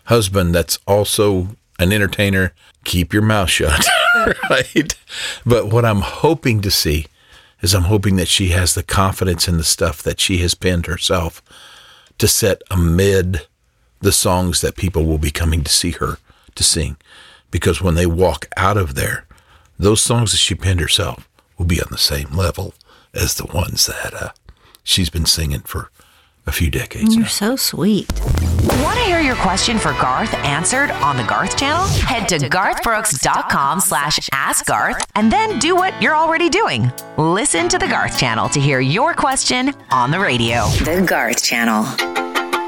husband that's also an entertainer, keep your mouth shut, right? But what I'm hoping to see is I'm hoping that she has the confidence in the stuff that she has penned herself to set amid the songs that people will be coming to see her to sing. Because when they walk out of there, those songs that she penned herself will be on the same level as the ones that she's been singing for a few decades You're now. so sweet. Want to hear your question for Garth answered on the Garth Channel? Head to garthbrooks.com/askgarth and then do what you're already doing. Listen to the Garth Channel to hear your question on the radio. The Garth Channel.